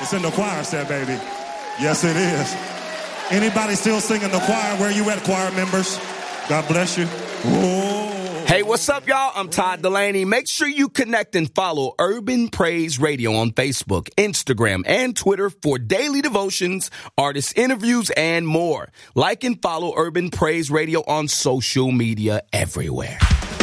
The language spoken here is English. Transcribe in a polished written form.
It's in the choir set, baby. Yes, it is. Anybody still singing the choir? Where you at, choir members? God bless you. Whoa. Hey, what's up, y'all? I'm Todd Delaney. Make sure you connect and follow Urban Praise Radio on Facebook, Instagram, and Twitter for daily devotions, artist interviews, and more. Like and follow Urban Praise Radio on social media everywhere.